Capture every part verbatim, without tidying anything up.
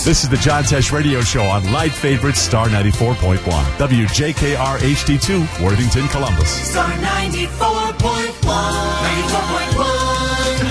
This is the John Tesh Radio Show on Light Favorite Star ninety-four point one. W J K R H D two, Worthington, Columbus. Star ninety-four point one. ninety-four point one,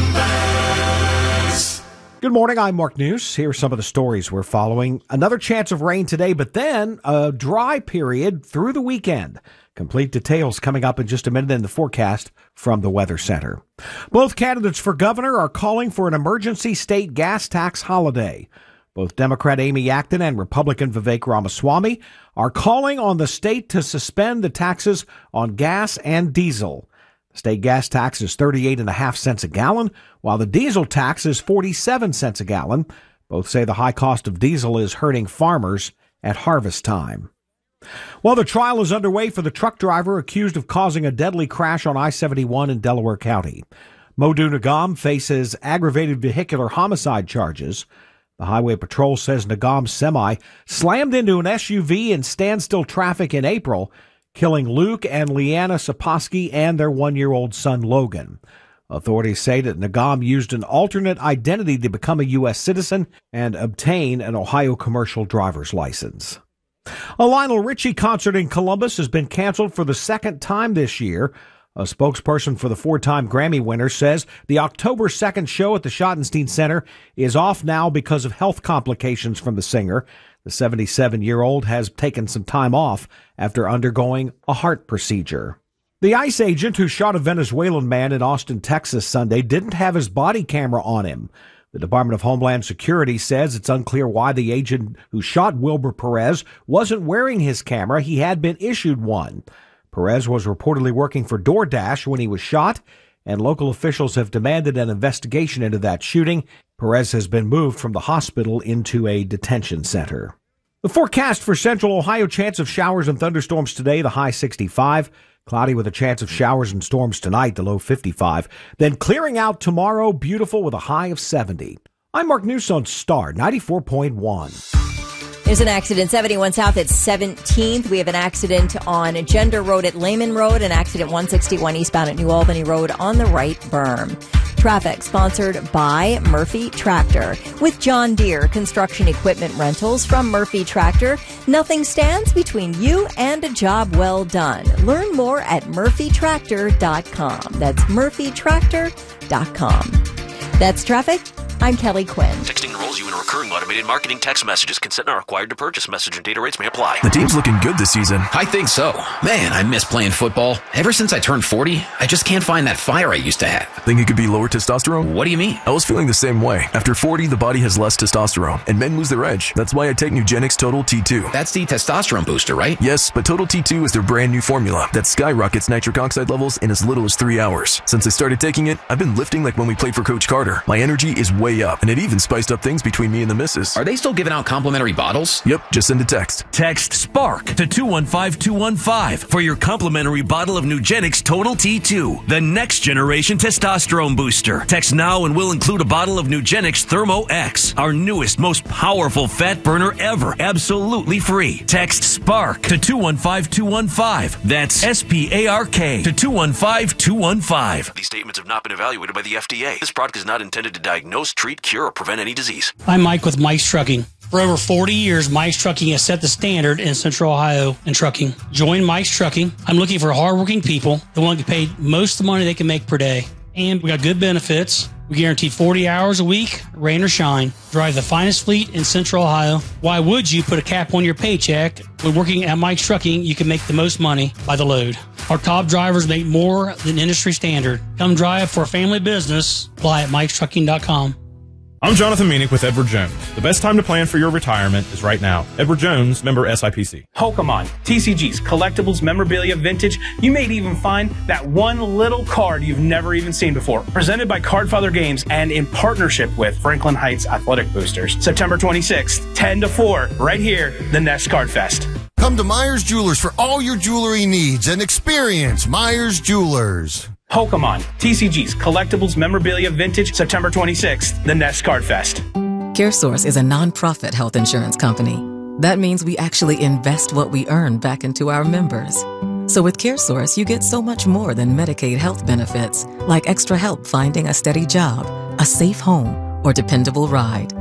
Columbus. Good morning, I'm Mark News. Here are some of the stories we're following. Another chance of rain today, but then a dry period through the weekend. Complete details coming up in just a minute in the forecast from the Weather Center. Both candidates for governor are calling for an emergency state gas tax holiday. Both Democrat Amy Acton and Republican Vivek Ramaswamy are calling on the state to suspend the taxes on gas and diesel. The state gas tax is thirty-eight and a half cents a gallon, while the diesel tax is forty-seven cents a gallon. Both say the high cost of diesel is hurting farmers at harvest time. Well, the trial is underway for the truck driver accused of causing a deadly crash on I seventy-one in Delaware County. Modu Nagam faces aggravated vehicular homicide charges. The Highway Patrol says Nagam's semi slammed into an S U V in standstill traffic in April, killing Luke and Leanna Saposky and their one-year-old son Logan. Authorities say that Nagam used an alternate identity to become a U S citizen and obtain an Ohio commercial driver's license. A Lionel Richie concert in Columbus has been canceled for the second time this year. A spokesperson for the four-time Grammy winner says the October second show at the Schottenstein Center is off now because of health complications from the singer. The seventy-seven-year-old has taken some time off after undergoing a heart procedure. The ICE agent who shot a Venezuelan man in Austin, Texas Sunday didn't have his body camera on him. The Department of Homeland Security says it's unclear why the agent who shot Wilbur Perez wasn't wearing his camera. He had been issued one. Perez was reportedly working for DoorDash when he was shot, and local officials have demanded an investigation into that shooting. Perez has been moved from the hospital into a detention center. The forecast for Central Ohio: chance of showers and thunderstorms today, the high sixty-five. Cloudy with a chance of showers and storms tonight, the low fifty-five. Then clearing out tomorrow, beautiful with a high of seventy. I'm Mark News on Star ninety-four point one. There's an accident seventy-one South at seventeenth. We have an accident on Gender Road at Lehman Road, an accident one sixty-one eastbound at New Albany Road on the right berm. Traffic sponsored by Murphy Tractor. With John Deere Construction Equipment Rentals from Murphy Tractor, nothing stands between you and a job well done. Learn more at murphy tractor dot com. That's murphy tractor dot com. That's traffic. I'm Kelly Quinn. Texting enrolls you in a recurring automated marketing text messages. Consent not required to purchase. Message and data rates may apply. The team's looking good this season. I think so. Man, I miss playing football. Ever since I turned forty, I just can't find that fire I used to have. Think it could be lower testosterone? What do you mean? I was feeling the same way. After forty, the body has less testosterone, and men lose their edge. That's why I take Nugenix Total T two. That's the testosterone booster, right? Yes, but Total T two is their brand new formula that skyrockets nitric oxide levels in as little as three hours. Since I started taking it, I've been lifting like when we played for Coach Carter. My energy is way up, and it even spiced up things between me and the missus. Are they still giving out complimentary bottles? Yep, just send a text. Text SPARK to two one five two one five for your complimentary bottle of Nugenix Total T two, the next generation testosterone booster. Text now and we'll include a bottle of Nugenix Thermo X, our newest, most powerful fat burner ever, absolutely free. Text SPARK to two one five two one five. That's S P A R K to two one five two one five. These statements have not been evaluated by the F D A. This product is not intended to diagnose, treat, cure, or prevent any disease. I'm Mike with Mike's Trucking. For over forty years, Mike's Trucking has set the standard in Central Ohio in trucking. Join Mike's Trucking. I'm looking for hardworking people that want to get paid most of the money they can make per day. And we got good benefits. We guarantee forty hours a week, rain or shine. Drive the finest fleet in Central Ohio. Why would you put a cap on your paycheck? When working at Mike's Trucking, you can make the most money by the load. Our top drivers make more than industry standard. Come drive for a family business. Apply at mikes trucking dot com. I'm Jonathan Meanick with Edward Jones. The best time to plan for your retirement is right now. Edward Jones, member S I P C. Pokemon, T C Gs, collectibles, memorabilia, vintage. You may even find that one little card you've never even seen before. Presented by Cardfather Games and in partnership with Franklin Heights Athletic Boosters. September twenty-sixth, ten to four, right here, the Nest Card Fest. Come to Myers Jewelers for all your jewelry needs and experience Myers Jewelers. Pokemon, T C Gs, collectibles, memorabilia, vintage, September twenty-sixth, the Nest Card Fest. CareSource is a nonprofit health insurance company. That means we actually invest what we earn back into our members. So with CareSource, you get so much more than Medicaid health benefits, like extra help finding a steady job, a safe home, or dependable ride.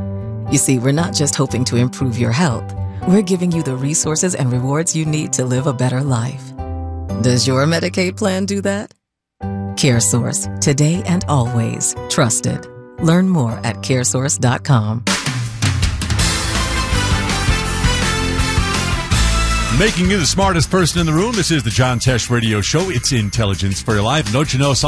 You see, we're not just hoping to improve your health. We're giving you the resources and rewards you need to live a better life. Does your Medicaid plan do that? CareSource, today and always trusted. Learn more at care source dot com. Making you the smartest person in the room. This is the John Tesh Radio Show. It's intelligence for your life. And don't you know,